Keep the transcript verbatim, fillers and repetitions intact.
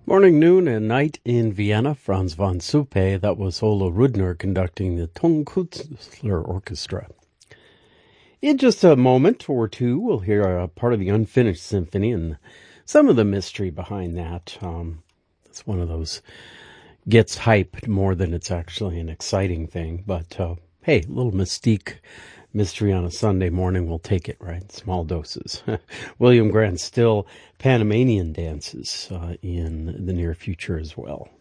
Morning, noon, and night in Vienna, Franz von Suppe. That was Ola Rudner conducting the Tonkünstler Orchestra. In just a moment or two, we'll hear a part of the Unfinished Symphony and some of the mystery behind that. Um, it's one of those gets hyped more than it's actually an exciting thing. But uh, hey, a little mystique, mystery on a Sunday morning, we'll take it, right? Small doses. William Grant Still, Panamanian dances uh, in the near future as well.